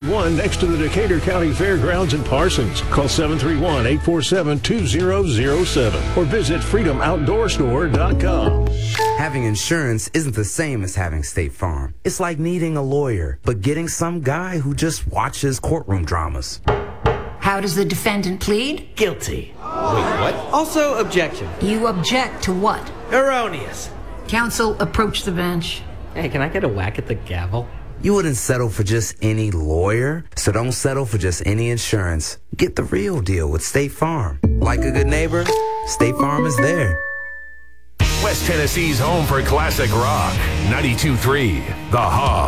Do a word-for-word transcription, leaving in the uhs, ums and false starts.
one next to the Decatur County Fairgrounds in Parsons. Call seven three one, eight four seven, two zero zero seven or visit freedom outdoor store dot com. Having insurance isn't the same as having State Farm. It's like needing a lawyer, but getting some guy who just watches courtroom dramas. How does the defendant plead? Guilty. Wait, what? Also, objection. You object to what? Erroneous. Counsel, approach the bench. Hey, can I get a whack at the gavel? You wouldn't settle for just any lawyer, so don't settle for just any insurance. Get the real deal with State Farm. Like a good neighbor, State Farm is there. West Tennessee's home for classic rock. ninety-two point three The Hog.